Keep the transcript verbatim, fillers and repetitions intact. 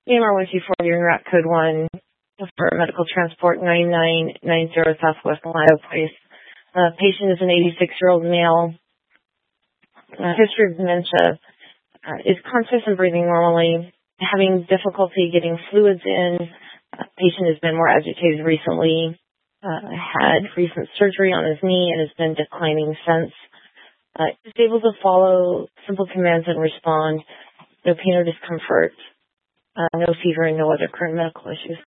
A M R one two four, your rack code one for medical transport nine nine nine zero Southwest Ohio Place. Uh, patient is an eighty-six-year-old male. Uh, history of dementia. Uh, is conscious and breathing normally. Having difficulty getting fluids in. Uh, patient has been more agitated recently. Uh, had recent surgery on his knee and has been declining since. Uh, is able to follow simple commands and respond. No pain or discomfort. Uh, no fever and no other current medical issues.